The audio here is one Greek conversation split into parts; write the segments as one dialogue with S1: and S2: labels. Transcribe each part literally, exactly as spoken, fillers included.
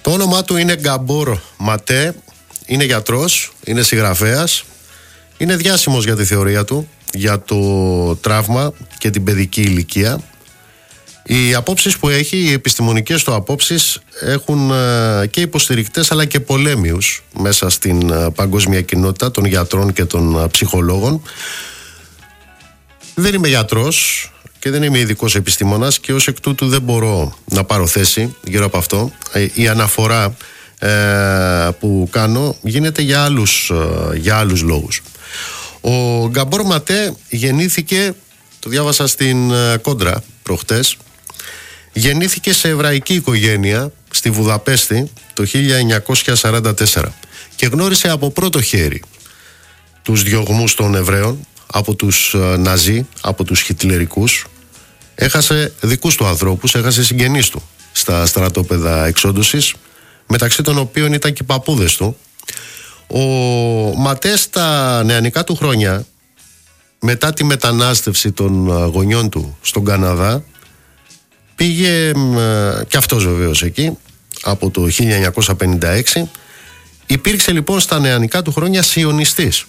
S1: Το όνομά του είναι Γκαμπόρ Ματέ, είναι γιατρός, είναι συγγραφέας, είναι διάσημος για τη θεωρία του, για το τραύμα και την παιδική ηλικία. Οι απόψεις που έχει, οι επιστημονικές του απόψεις έχουν και υποστηρικτές αλλά και πολέμιους μέσα στην παγκόσμια κοινότητα των γιατρών και των ψυχολόγων. Δεν είμαι γιατρός και δεν είμαι ειδικός επιστήμονας και ως εκ τούτου δεν μπορώ να πάρω θέση γύρω από αυτό. Η αναφορά ε, που κάνω γίνεται για άλλους, για άλλους λόγους. Ο Γκαμπόρ Ματέ γεννήθηκε, το διάβασα στην Κόντρα προχτές, γεννήθηκε σε εβραϊκή οικογένεια στη Βουδαπέστη το χίλια εννιακόσια σαράντα τέσσερα και γνώρισε από πρώτο χέρι τους διωγμούς των Εβραίων από τους Ναζί, από τους Χιτλερικούς. Έχασε δικούς του ανθρώπους, έχασε συγγενείς του στα στρατόπεδα εξόντωσης, μεταξύ των οποίων ήταν και οι παππούδες του. Ο Ματέ στα νεανικά του χρόνια, μετά τη μετανάστευση των γονιών του στον Καναδά, πήγε και αυτός βεβαίως εκεί από το χίλια εννιακόσια πενήντα έξι. Υπήρξε λοιπόν στα νεανικά του χρόνια σιωνιστής.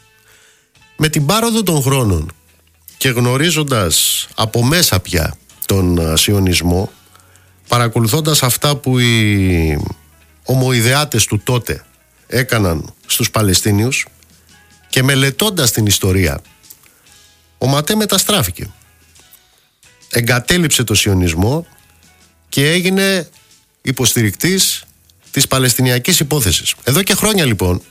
S1: Με την πάροδο των χρόνων και γνωρίζοντας από μέσα πια τον σιωνισμό, παρακολουθώντας αυτά που οι ομοειδεάτες του τότε έκαναν στους Παλαιστίνιους και μελετώντας την ιστορία, ο Ματέ μεταστράφηκε. Εγκατέλειψε το σιωνισμό και έγινε υποστηρικτής της Παλαιστινιακής υπόθεσης. Εδώ και χρόνια λοιπόν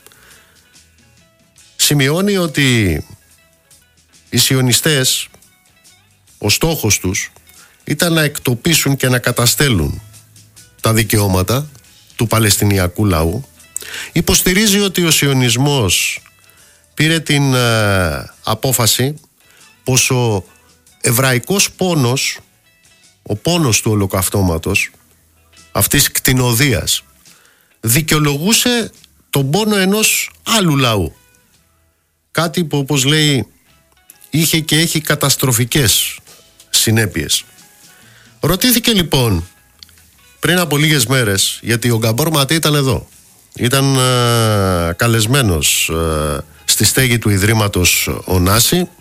S1: σημειώνει ότι οι σιωνιστές, ο στόχος τους ήταν να εκτοπίσουν και να καταστέλουν τα δικαιώματα του Παλαιστινιακού λαού. Υποστηρίζει ότι ο σιωνισμός πήρε την ε, απόφαση πως ο εβραϊκός πόνος, ο πόνος του ολοκαυτώματος, αυτής κτηνοδίας, δικαιολογούσε τον πόνο ενός άλλου λαού. Κάτι που, όπως λέει, είχε και έχει καταστροφικές συνέπειες. Ρωτήθηκε λοιπόν πριν από λίγες μέρες, γιατί ο Γκαμπόρ Ματέ ήταν εδώ, ήταν ε, καλεσμένος ε, στη στέγη του Ιδρύματος Ωνάση,